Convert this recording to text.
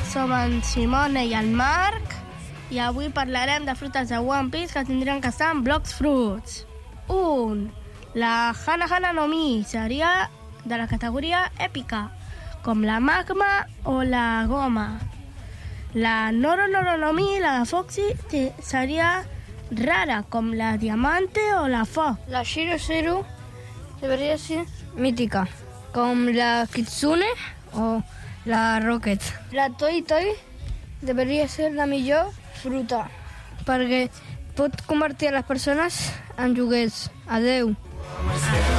som en Simone i el Marc i avui parlarem de frutes de One Piece que tindrien que estar en blocs fruits. 1. La Hana Hana no Mi seria de la categoria èpica, com la magma o la goma. La Noro Noro no Mi, la de Foxy, seria rara, com la diamante o la foc. La Shiro Zero debería ser mítica, com la Kitsune o la Rocket. La Toy Toy deberia ser la millor fruta, perquè pot convertir a les persones en joguets. Adeu.